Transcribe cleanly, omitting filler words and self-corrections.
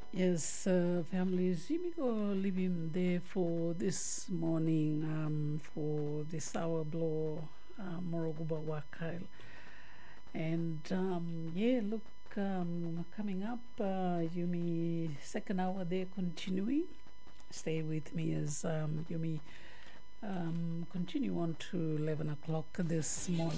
Yes, families, Yimiko living there for this morning, for this hour blow, Moroguba Wakail. And yeah, look, coming up, Yumi, second hour there continuing. Stay with me as Yumi continue on to 11 o'clock this morning.